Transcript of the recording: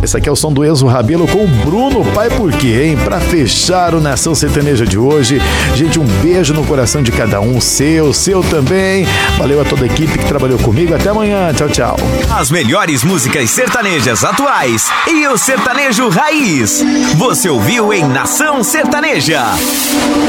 Esse aqui é o som do Enzo Rabelo com o Bruno Pai Por Quê, hein? Pra fechar o Nação Sertaneja de hoje. Gente, um beijo no coração de cada um, seu também. Valeu a toda a equipe que trabalhou comigo. Até amanhã. Tchau, tchau. As melhores músicas sertanejas atuais e o sertanejo raiz. Você ouviu em Nação Sertaneja.